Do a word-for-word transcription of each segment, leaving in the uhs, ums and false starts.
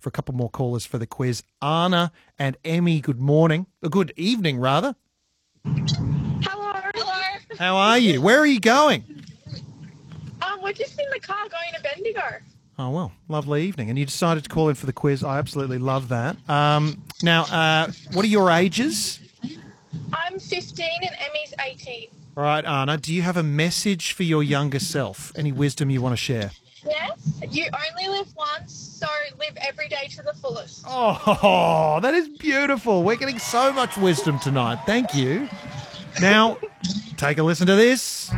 for a couple more callers for the quiz. Anna and Emmy, good morning. Uh, Good evening, rather. Hello. Hello. How are you? Where are you going? Um, we're just in the car going to Bendigo. Oh, well, lovely evening. And you decided to call in for the quiz. I absolutely love that. Um, now, uh, what are your ages? I'm fifteen and Emmy's eighteen. All right, Anna, do you have a message for your younger self? Any wisdom you want to share? Yes. You only live once, so live every day to the fullest. Oh, that is beautiful. We're getting so much wisdom tonight. Thank you. Now, take a listen to this.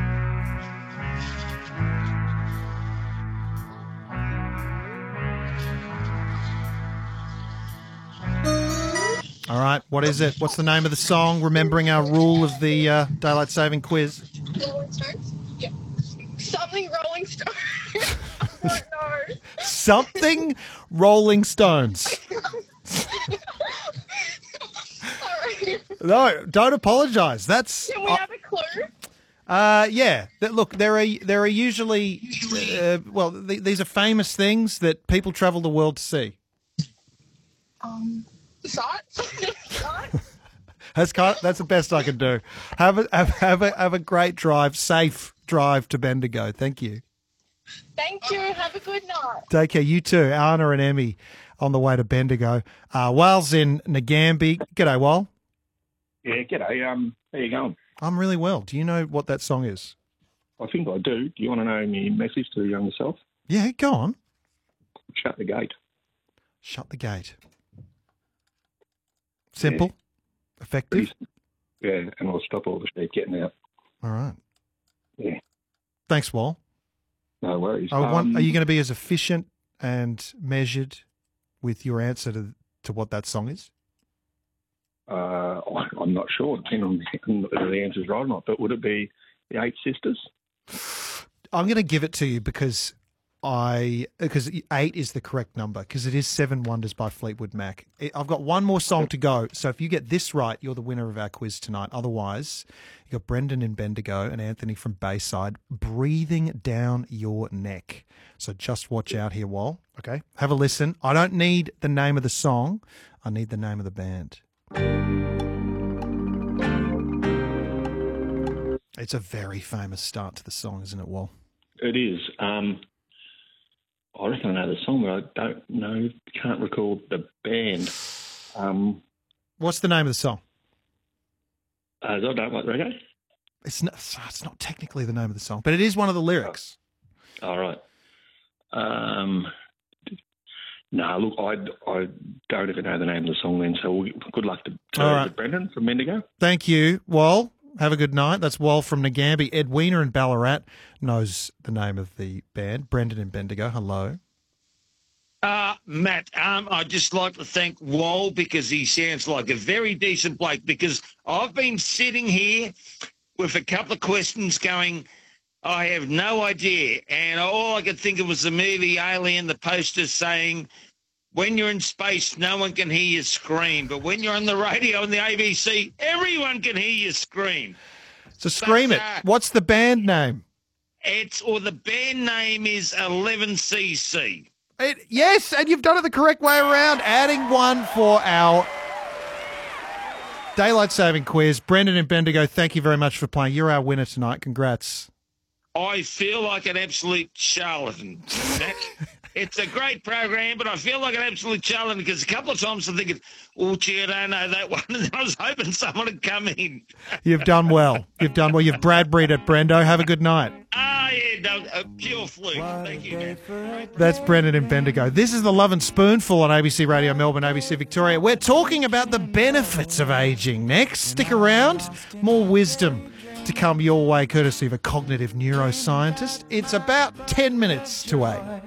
All right, what is it? What's the name of the song? Remembering our rule of the uh, daylight saving quiz. Rolling Stones? Yeah. Something Rolling Stones. I don't know. Something Rolling Stones. Sorry. No, don't apologise. That's Can we have a clue? uh, yeah. That, look, there are there are usually uh, well, th- these are famous things that people travel the world to see. Um, sights? Sights? That's kind that's the best I can do. Have a have, have a have a great drive, safe drive to Bendigo. Thank you. Thank you. Have a good night. Take care. You too, Anna and Emmy, on the way to Bendigo. Uh, Wales in Nagambie. G'day, Wal. Yeah, g'day. Um, how you going? I'm really well. Do you know what that song is? I think I do. Do you want to know my message to the younger self? Yeah, go on. Shut the gate. Shut the gate. Simple, effective. Yeah, and I'll stop all the sheep getting out. All right. Yeah, Thanks, Wal. no worries. I want, Um, are you going to be as efficient and measured with your answer to to what that song is? Uh, I- I'm not sure, depending on whether the answer's right or not, but would it be the Eight Sisters? I'm going to give it to you because I because eight is the correct number because it is Seven Wonders by Fleetwood Mac. I- I've got one more song to go, so if you get this right, you're the winner of our quiz tonight. Otherwise, you got Brendan in Bendigo and Anthony from Bayside breathing down your neck. So just watch out here, Wal. Okay, have a listen. I don't need the name of the song. I need the name of the band. It's a very famous start to the song, isn't it, Wal? It is. Um, I reckon I know the song, but I don't know, can't recall the band. Um, What's the name of the song? uh, I don't like reggae. It's not, it's not technically the name of the song, but it is one of the lyrics. All right. Um, no, look, I, I don't even know the name of the song then, so we'll, good luck to, to, All right. to Brendan from Bendigo. Thank you, Wal. Have a good night. That's Wal from Nagambie. Ed Wiener in Ballarat knows the name of the band. Brendan in Bendigo. Hello. Uh, Matt, um, I'd just like to thank Wal because he sounds like a very decent bloke because I've been sitting here with a couple of questions going, I have no idea. And all I could think of was the movie Alien, the poster saying, when you're in space, no one can hear you scream. But when you're on the radio on the A B C, everyone can hear you scream. So scream But, it. uh, What's the band name? It's, or the band name is eleven C C. It, yes, and you've done it the correct way around. Adding one for our daylight saving quiz. Brendan in Bendigo, thank you very much for playing. You're our winner tonight. Congrats. I feel like an absolute charlatan, Matt. It's a great program, but I feel like an absolute charlatan because a couple of times I'm thinking, oh, gee, I don't know that one. And then I was hoping someone would come in. You've done well. You've done well. You've Bradbury'd at Brendo. Have a good night. Ah, yeah, no, a pure fluke. Thank you, man. That's Brendan in Bendigo. This is the Love and Spoonful on A B C Radio Melbourne, A B C Victoria. We're talking about the benefits of ageing. Next, stick around. More wisdom to come your way, courtesy of a cognitive neuroscientist. It's about ten minutes to eight.